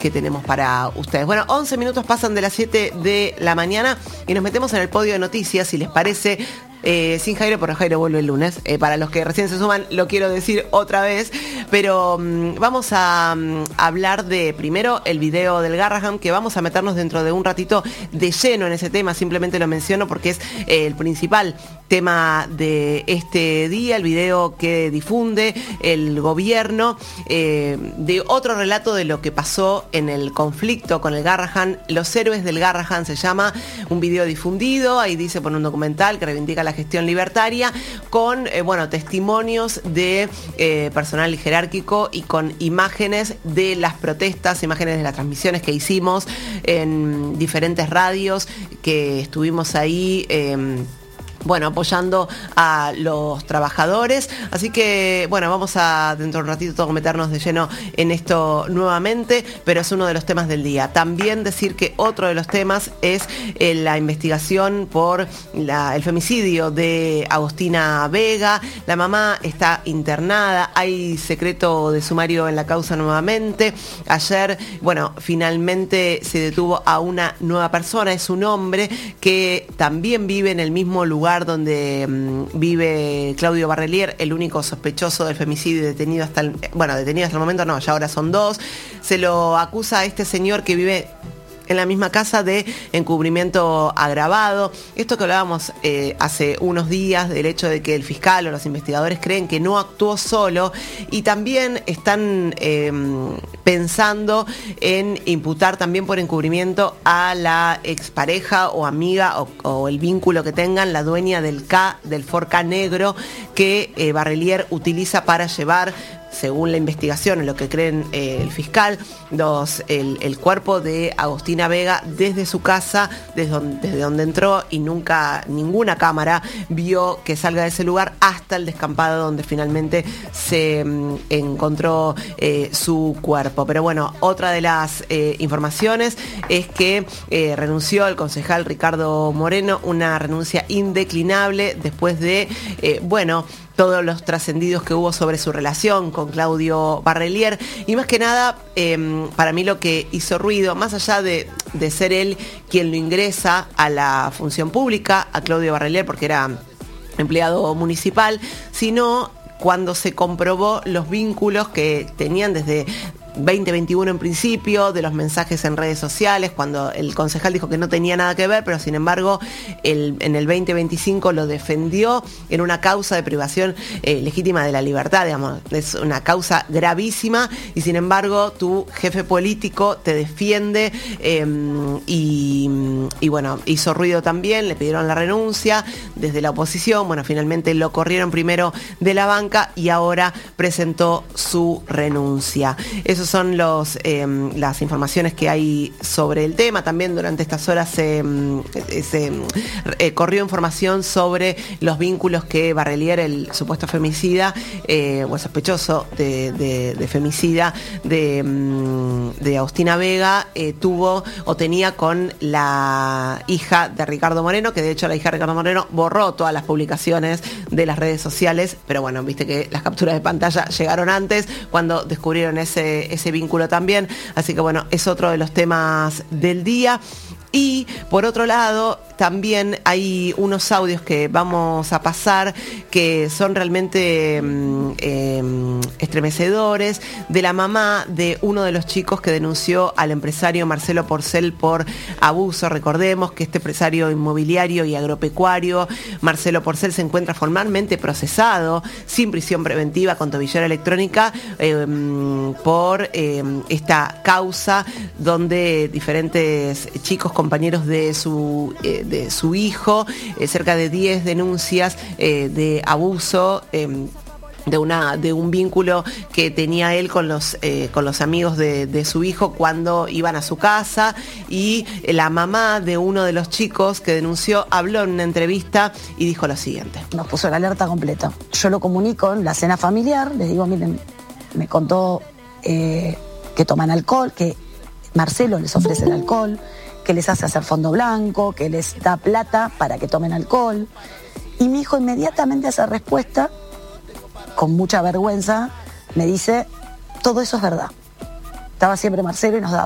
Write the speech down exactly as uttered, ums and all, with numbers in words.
que tenemos para ustedes. Bueno, once minutos pasan de las siete de la mañana y nos metemos en el podio de noticias, si les parece. Eh, sin Jairo, porque Jairo vuelve el lunes. Eh, para los que recién se suman, lo quiero decir otra vez. Pero um, vamos a um, hablar de, primero, el video del Garrahan, que vamos a meternos dentro de un ratito de lleno en ese tema. Simplemente lo menciono porque es eh, el principal tema de este día, el video que difunde el gobierno, eh, de otro relato de lo que pasó en el conflicto con el Garrahan. Los héroes del Garrahan se llama, un video difundido, ahí dice por un documental que reivindica la gestión libertaria, con eh, bueno, testimonios de eh, personal jerárquico y con imágenes de las protestas, imágenes de las transmisiones que hicimos en diferentes radios, que estuvimos ahí eh, bueno, apoyando a los trabajadores. Así que, bueno, vamos a dentro de un ratito meternos de lleno en esto nuevamente, pero es uno de los temas del día. También decir que otro de los temas es eh, la investigación por la, el femicidio de Agostina Vega. La mamá está internada, hay secreto de sumario en la causa nuevamente. Ayer, bueno, finalmente se detuvo a una nueva persona, es un hombre que también vive en el mismo lugar donde um, vive Claudio Barrelier, el único sospechoso del femicidio detenido hasta el, bueno, detenido hasta el momento no, ya ahora son dos. Se lo acusa a este señor que vive en la misma casa de encubrimiento agravado. Esto que hablábamos eh, hace unos días del hecho de que el fiscal o los investigadores creen que no actuó solo, y también están eh, pensando en imputar también por encubrimiento a la expareja o amiga o, o el vínculo que tengan, la dueña del K, del Ford K negro, que eh, Barrelier utiliza para llevar, según la investigación, en lo que creen eh, el fiscal, los, el, el cuerpo de Agostina Vega desde su casa, desde donde, desde donde entró, y nunca ninguna cámara vio que salga de ese lugar, hasta el descampado donde finalmente se mm, encontró eh, su cuerpo. Pero bueno, otra de las eh, informaciones es que eh, renunció el concejal Ricardo Moreno, una renuncia indeclinable después de, eh, bueno, todos los trascendidos que hubo sobre su relación con Claudio Barrelier. Y más que nada, eh, para mí lo que hizo ruido, más allá de, de ser él quien lo ingresa a la función pública, a Claudio Barrelier, porque era empleado municipal, sino cuando se comprobó los vínculos que tenían desde veinte veintiuno en principio, de los mensajes en redes sociales, cuando el concejal dijo que no tenía nada que ver, pero sin embargo el, en el veinte veinticinco lo defendió en una causa de privación eh, legítima de la libertad, digamos, es una causa gravísima, y sin embargo tu jefe político te defiende eh, y, y bueno, hizo ruido también, le pidieron la renuncia desde la oposición, bueno, finalmente lo corrieron primero de la banca y ahora presentó su renuncia. Eso son los, eh, las informaciones que hay sobre el tema. También durante estas horas se, se eh, corrió información sobre los vínculos que Barrelier, el supuesto femicida, eh, o sospechoso de, de, de femicida de, de Agostina Vega, eh, tuvo o tenía con la hija de Ricardo Moreno, que de hecho la hija de Ricardo Moreno borró todas las publicaciones de las redes sociales, pero bueno, viste que las capturas de pantalla llegaron antes, cuando descubrieron ese ese vínculo también. Así que bueno, es otro de los temas del día. Y por otro lado, también hay unos audios que vamos a pasar que son realmente eh, estremecedores, de la mamá de uno de los chicos que denunció al empresario Marcelo Porcel por abuso. Recordemos que este empresario inmobiliario y agropecuario, Marcelo Porcel, se encuentra formalmente procesado sin prisión preventiva con tobillera electrónica eh, por eh, esta causa, donde diferentes chicos compañeros de su, eh, de su hijo, eh, cerca de diez denuncias eh, de abuso, eh, de una de un vínculo que tenía él con los eh, con los amigos de, de su hijo cuando iban a su casa. Y la mamá de uno de los chicos que denunció habló en una entrevista y dijo lo siguiente: nos puso la alerta completa. Yo lo comunico en la cena familiar, les digo, miren, me contó eh, que toman alcohol, que Marcelo les ofrece el alcohol, que les hace hacer fondo blanco, que les da plata para que tomen alcohol. Y mi hijo inmediatamente hace respuesta, con mucha vergüenza, me dice, todo eso es verdad. Estaba siempre Marcelo y nos daba